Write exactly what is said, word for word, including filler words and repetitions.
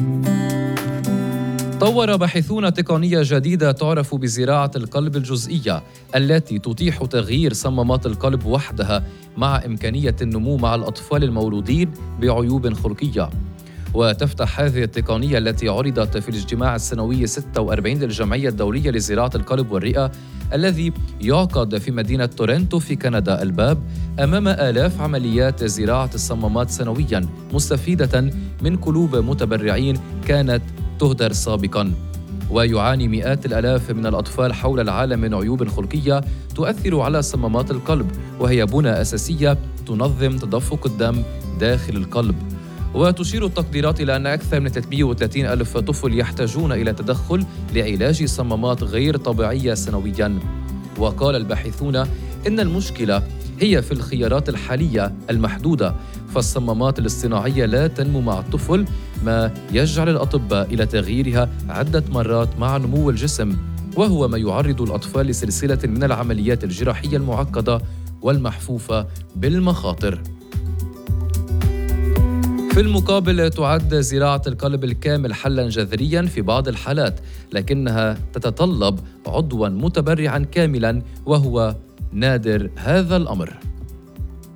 طور باحثون تقنية جديدة تعرف بزراعة القلب الجزئية التي تتيح تغيير صمامات القلب وحدها مع إمكانية النمو مع الأطفال المولودين بعيوب خلقية. وتفتح هذه التقنية التي عرضت في الاجتماع السنوي ستة وأربعين للجمعية الدولية لزراعة القلب والرئة الذي يعقد في مدينة تورنتو في كندا الباب أمام آلاف عمليات زراعة الصمامات سنوياً مستفيدة من قلوب متبرعين كانت تهدر سابقاً. ويعاني مئات الآلاف من الأطفال حول العالم من عيوب خلقية تؤثر على صمامات القلب، وهي بنى أساسية تنظم تدفق الدم داخل القلب. وتشير التقديرات إلى أن أكثر من ثلاثمئة وثلاثين ألف طفل يحتاجون إلى تدخل لعلاج صمامات غير طبيعية سنوياً. وقال الباحثون إن المشكلة هي في الخيارات الحالية المحدودة، فالصمامات الاصطناعية لا تنمو مع الطفل، ما يجعل الأطباء إلى تغييرها عدة مرات مع نمو الجسم، وهو ما يعرض الأطفال لسلسلة من العمليات الجراحية المعقدة والمحفوفة بالمخاطر. في المقابل تعد زراعة القلب الكامل حلاً جذرياً في بعض الحالات، لكنها تتطلب عضواً متبرعاً كاملاً، وهو نادر هذا الأمر.